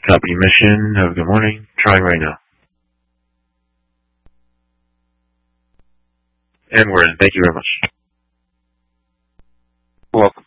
Copy mission. Have a good morning. Trying right now. And we're in. Thank you very much. Welcome.